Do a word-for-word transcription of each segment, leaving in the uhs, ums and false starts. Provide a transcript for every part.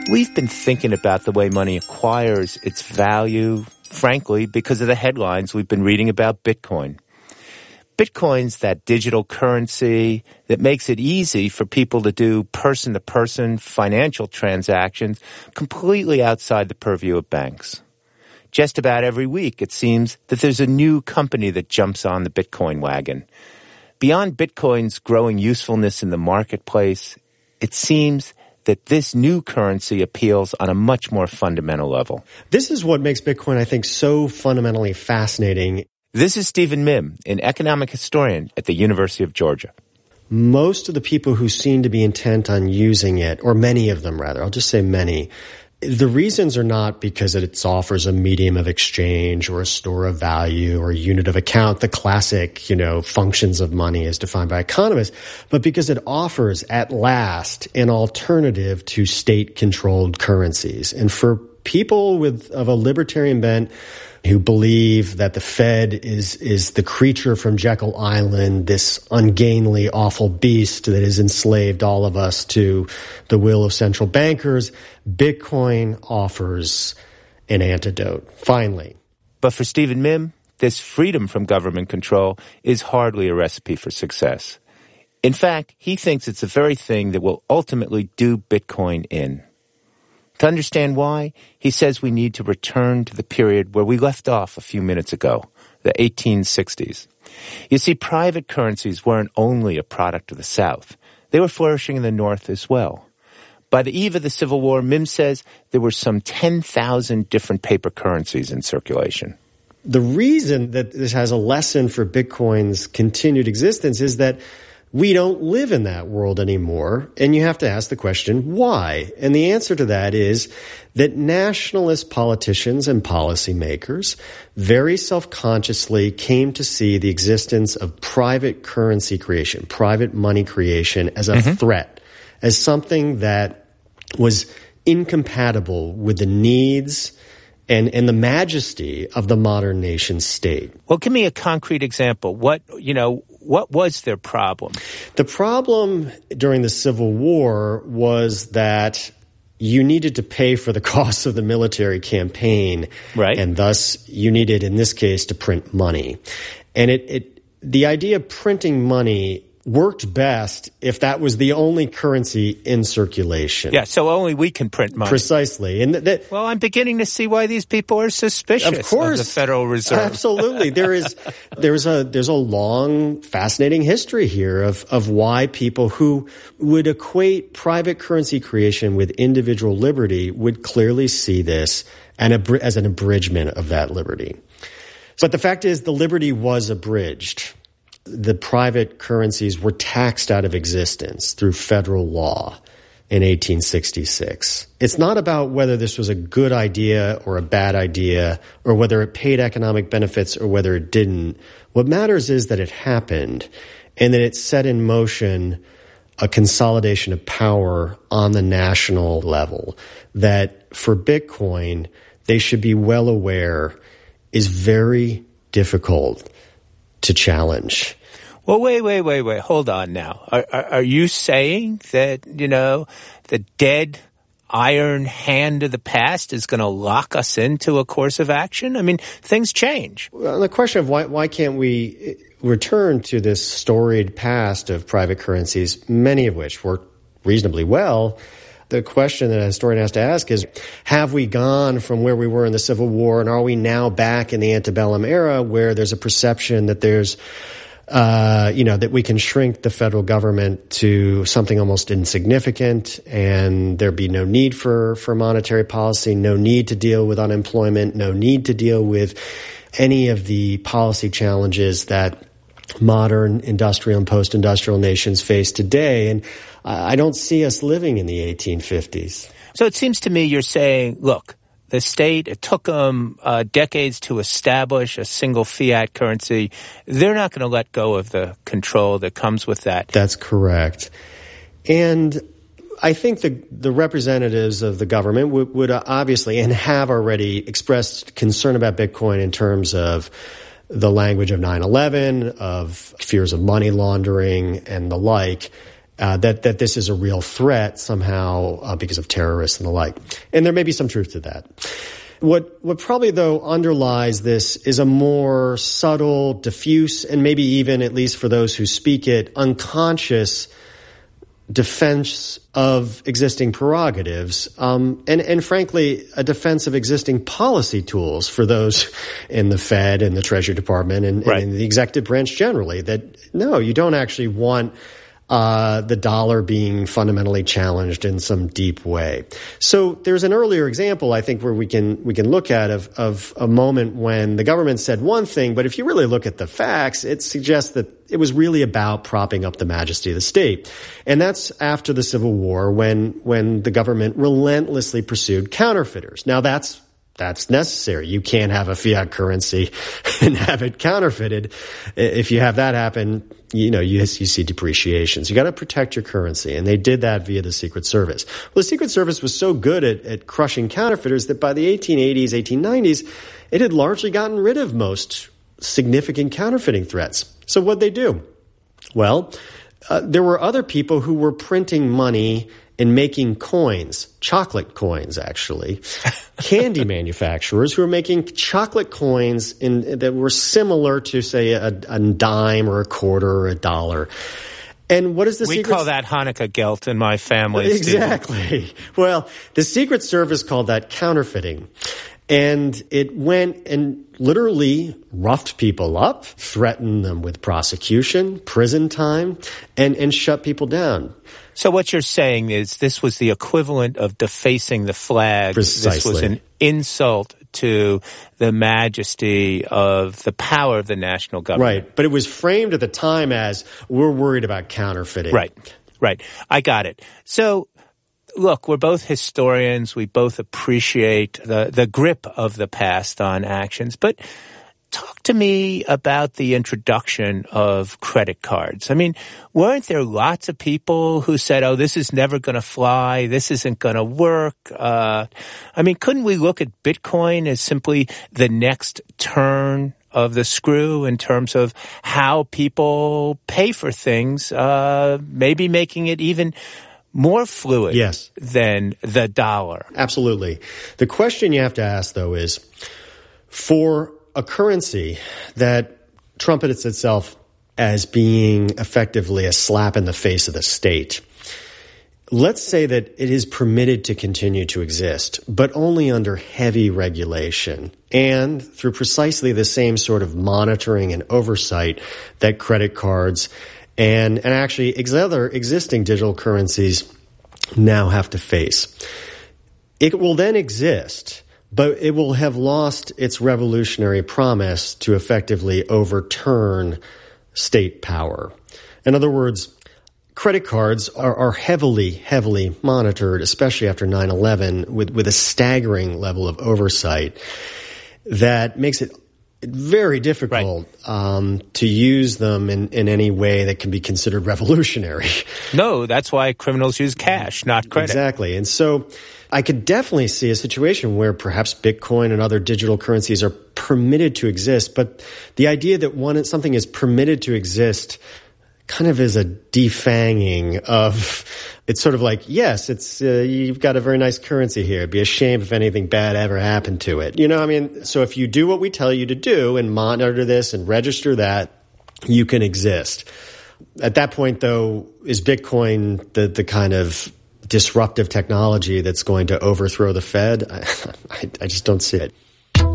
We've been thinking about the way money acquires its value, frankly, because of the headlines we've been reading about Bitcoin. Bitcoin's that digital currency that makes it easy for people to do person-to-person financial transactions completely outside the purview of banks. Just about every week, it seems that there's a new company that jumps on the Bitcoin wagon. Beyond Bitcoin's growing usefulness in the marketplace, it seems that this new currency appeals on a much more fundamental level. This is what makes Bitcoin, I think, so fundamentally fascinating. This is Stephen Mihm, an economic historian at the University of Georgia. Most of the people who seem to be intent on using it, or many of them rather, I'll just say many, the reasons are not because it offers a medium of exchange or a store of value or a unit of account, the classic, you know, functions of money as defined by economists, but because it offers at last an alternative to state-controlled currencies. And for people with of a libertarian bent who believe that the Fed is is the creature from Jekyll Island, this ungainly, awful beast that has enslaved all of us to the will of central bankers, Bitcoin offers an antidote, finally. But for Stephen Mihm, this freedom from government control is hardly a recipe for success. In fact, he thinks it's the very thing that will ultimately do Bitcoin in. To understand why, he says we need to return to the period where we left off a few minutes ago, the eighteen sixties. You see, private currencies weren't only a product of the South. They were flourishing in the North as well. By the eve of the Civil War, Mihm says there were some ten thousand different paper currencies in circulation. The reason that this has a lesson for Bitcoin's continued existence is that we don't live in that world anymore, and you have to ask the question, why? And the answer to that is that nationalist politicians and policymakers very self-consciously came to see the existence of private currency creation, private money creation as a mm-hmm. threat, as something that was incompatible with the needs and, and the majesty of the modern nation state. Well, give me a concrete example. What, you know, what was their problem? The problem during the Civil War was that you needed to pay for the costs of the military campaign. Right. And thus you needed, in this case, to print money. And it, it the idea of printing money worked best if that was the only currency in circulation. Yeah, so only we can print money. Precisely. And th- th- well, I'm beginning to see why these people are suspicious of, course, of the Federal Reserve. Absolutely. There is there's a there's a long, fascinating history here of of why people who would equate private currency creation with individual liberty would clearly see this and abri- as an abridgment of that liberty. But the fact is, the liberty was abridged. The private currencies were taxed out of existence through federal law in eighteen sixty-six. It's not about whether this was a good idea or a bad idea, or whether it paid economic benefits or whether it didn't. What matters is that it happened and that it set in motion a consolidation of power on the national level that for Bitcoin, they should be well aware is very difficult to challenge. Well, wait, wait, wait, wait. Hold on now. Are, are, are you saying that, you know, the dead iron hand of the past is going to lock us into a course of action? I mean, things change. Well, the question of why, why can't we return to this storied past of private currencies, many of which work reasonably well, the question that a historian has to ask is, have we gone from where we were in the Civil War, and are we now back in the antebellum era where there's a perception that there's, uh, you know, that we can shrink the federal government to something almost insignificant, and there be no need for, for monetary policy, no need to deal with unemployment, no need to deal with any of the policy challenges that modern industrial and post-industrial nations face today. And I don't see us living in the eighteen fifties. So it seems to me you're saying, look, the state, it took them uh, decades to establish a single fiat currency. They're not going to let go of the control that comes with that. That's correct. And I think the the representatives of the government would, would obviously and have already expressed concern about Bitcoin in terms of the language of nine eleven, of fears of money laundering and the like. uh, that, that this is a real threat somehow uh, because of terrorists and the like. And there may be some truth to that. What, what probably, though, underlies this is a more subtle, diffuse, and maybe even, at least for those who speak it, unconscious defense of existing prerogatives, um, and, and frankly, a defense of existing policy tools for those in the Fed and the Treasury Department and, right. and in the executive branch generally, that no, you don't actually want uh the dollar being fundamentally challenged in some deep way. So there's an earlier example, I think, where we can we can look at of of a moment when the government said one thing, but if you really look at the facts, it suggests that it was really about propping up the majesty of the state. And that's after the Civil War, when when the government relentlessly pursued counterfeiters. Now that's That's necessary. You can't have a fiat currency and have it counterfeited. If you have that happen, you know, you, you see depreciation. So you got to protect your currency. And they did that via the Secret Service. Well, the Secret Service was so good at, at crushing counterfeiters that by the eighteen eighties, eighteen nineties, it had largely gotten rid of most significant counterfeiting threats. So what'd they do? Well, uh, there were other people who were printing money and making coins, chocolate coins, actually, candy manufacturers who were making chocolate coins in, that were similar to, say, a, a dime or a quarter or a dollar. And what is the we Secret... We call that Hanukkah gelt in my family. Exactly. Steve. Well, the Secret Service called that counterfeiting. And it went and literally roughed people up, threatened them with prosecution, prison time, and, and shut people down. So what you're saying is this was the equivalent of defacing the flag. Precisely. This was an insult to the majesty of the power of the national government. Right. But it was framed at the time as, we're worried about counterfeiting. Right. Right. I got it. So, look, we're both historians. We both appreciate the, the grip of the past on actions. But talk to me about the introduction of credit cards. I mean, weren't there lots of people who said, oh, this is never going to fly, this isn't going to work? Uh, I mean, couldn't we look at Bitcoin as simply the next turn of the screw in terms of how people pay for things, uh, maybe making it even more fluid yes. than the dollar? Absolutely. The question you have to ask, though, is for a currency that trumpets itself as being effectively a slap in the face of the state, let's say that it is permitted to continue to exist, but only under heavy regulation and through precisely the same sort of monitoring and oversight that credit cards and, and actually other existing digital currencies now have to face. It will then exist, but it will have lost its revolutionary promise to effectively overturn state power. In other words, credit cards are, are heavily, heavily monitored, especially after nine eleven, with, with a staggering level of oversight that makes it very difficult right. um, to use them in, in any way that can be considered revolutionary. No, that's why criminals use cash, not credit. Exactly. And so I could definitely see a situation where perhaps Bitcoin and other digital currencies are permitted to exist, but the idea that one something is permitted to exist kind of is a defanging of, it's sort of like, yes, it's uh, you've got a very nice currency here. It'd be a shame if anything bad ever happened to it. You know, I mean, so if you do what we tell you to do and monitor this and register that, you can exist. At that point, though, is Bitcoin the, the kind of disruptive technology that's going to overthrow the Fed? I, I, I just don't see it.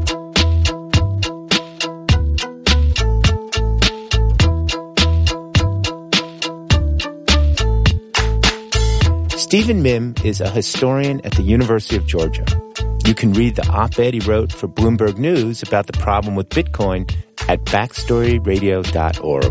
Stephen Mihm is a historian at the University of Georgia. You can read the op-ed he wrote for Bloomberg News about the problem with Bitcoin at backstory radio dot org.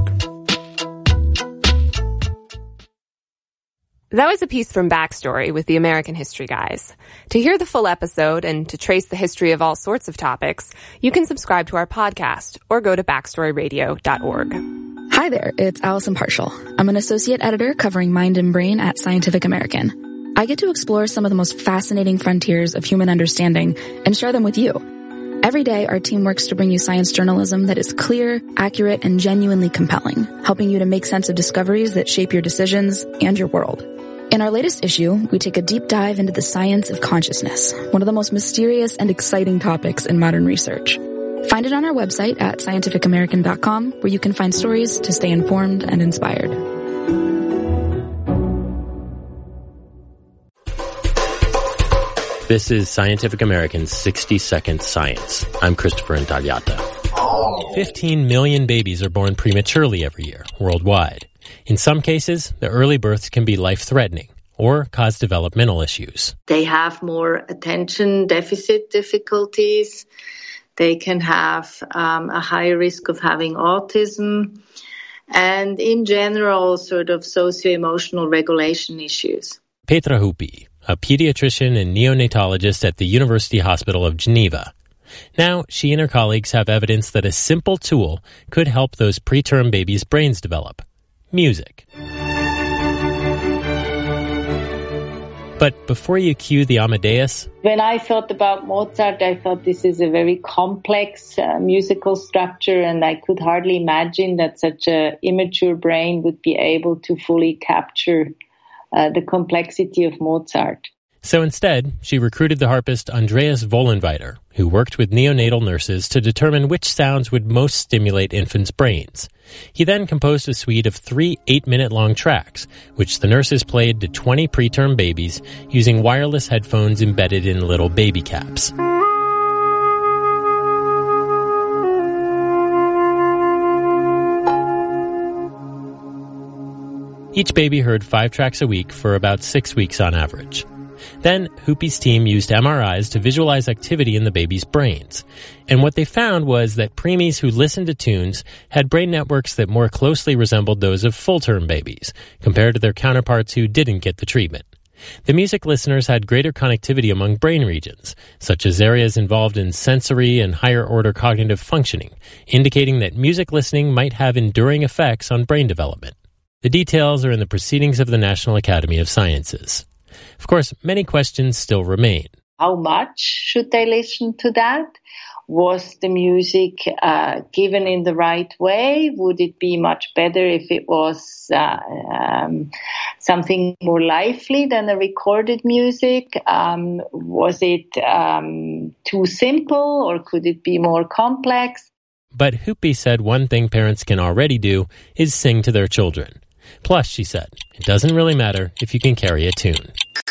That was a piece from Backstory with the American History Guys. To hear the full episode and to trace the history of all sorts of topics, you can subscribe to our podcast or go to backstory radio dot org. Hi there, it's Allison Partial. I'm an associate editor covering mind and brain at Scientific American. I get to explore some of the most fascinating frontiers of human understanding and share them with you. Every day, our team works to bring you science journalism that is clear, accurate, and genuinely compelling, helping you to make sense of discoveries that shape your decisions and your world. In our latest issue, we take a deep dive into the science of consciousness, one of the most mysterious and exciting topics in modern research. Find it on our website at scientific american dot com, where you can find stories to stay informed and inspired. This is Scientific American's sixty second Science. I'm Christopher Intagliata. fifteen million babies are born prematurely every year, worldwide. In some cases, the early births can be life-threatening or cause developmental issues. They have more attention deficit difficulties. They can have um, a higher risk of having autism. And in general, sort of socio-emotional regulation issues. Petra Hupy, a pediatrician and neonatologist at the University Hospital of Geneva. Now, she and her colleagues have evidence that a simple tool could help those preterm babies' brains develop. Music. But before you cue the Amadeus... When I thought about Mozart, I thought this is a very complex uh, musical structure, and I could hardly imagine that such an immature brain would be able to fully capture uh, the complexity of Mozart. So instead, she recruited the harpist Andreas Vollenweider, who worked with neonatal nurses to determine which sounds would most stimulate infants' brains. He then composed a suite of three eight-minute-long tracks, which the nurses played to twenty preterm babies using wireless headphones embedded in little baby caps. Each baby heard five tracks a week for about six weeks on average. Then, Hupy's team used M R Is to visualize activity in the babies' brains. And what they found was that preemies who listened to tunes had brain networks that more closely resembled those of full-term babies, compared to their counterparts who didn't get the treatment. The music listeners had greater connectivity among brain regions, such as areas involved in sensory and higher-order cognitive functioning, indicating that music listening might have enduring effects on brain development. The details are in the Proceedings of the National Academy of Sciences. Of course, many questions still remain. How much should they listen to that? Was the music uh, given in the right way? Would it be much better if it was uh, um, something more lively than the recorded music? Um, was it um, too simple, or could it be more complex? But Hupy said one thing parents can already do is sing to their children. Plus, she said, it doesn't really matter if you can carry a tune.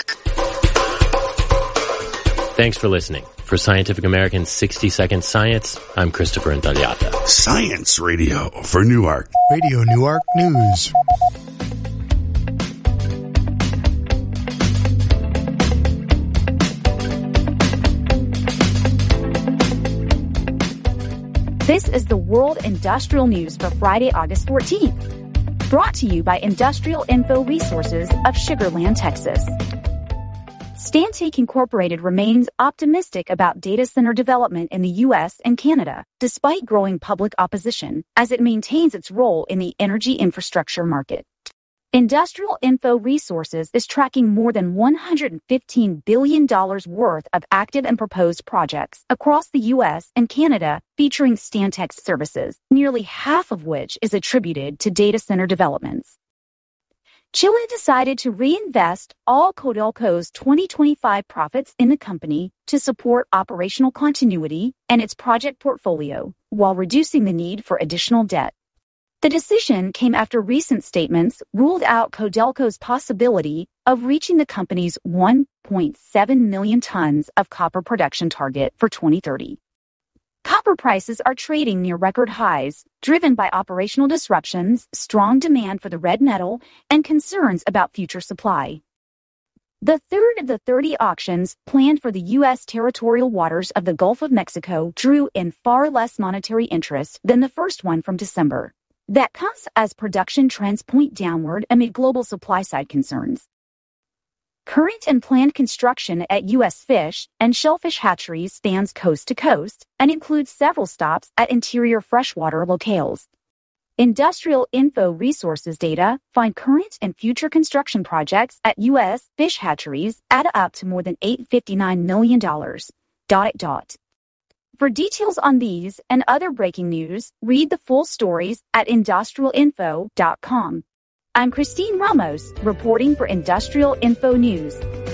Thanks for listening. For Scientific American's sixty second Science, I'm Christopher Intagliata. Science Radio for Newark. Radio Newark News. This is the World Industrial News for Friday, August fourteenth. Brought to you by Industrial Info Resources of Sugar Land, Texas. Stantec Incorporated remains optimistic about data center development in the U S and Canada, despite growing public opposition, as it maintains its role in the energy infrastructure market. Industrial Info Resources is tracking more than one hundred fifteen billion dollars worth of active and proposed projects across the U S and Canada featuring Stantec's services, nearly half of which is attributed to data center developments. Chile decided to reinvest all Codelco's twenty twenty-five profits in the company to support operational continuity and its project portfolio, while reducing the need for additional debt. The decision came after recent statements ruled out Codelco's possibility of reaching the company's one point seven million tons of copper production target for twenty thirty. Copper prices are trading near record highs, driven by operational disruptions, strong demand for the red metal, and concerns about future supply. The third of the thirty auctions planned for the U S territorial waters of the Gulf of Mexico drew in far less monetary interest than the first one from December. That comes as production trends point downward amid global supply-side concerns. Current and planned construction at U S fish and shellfish hatcheries spans coast to coast and includes several stops at interior freshwater locales. Industrial Info Resources data find current and future construction projects at U S fish hatcheries add up to more than eight hundred fifty-nine million dollars. Dot dot. For details on these and other breaking news, read the full stories at industrial info dot com. I'm Christine Ramos, reporting for Industrial Info News.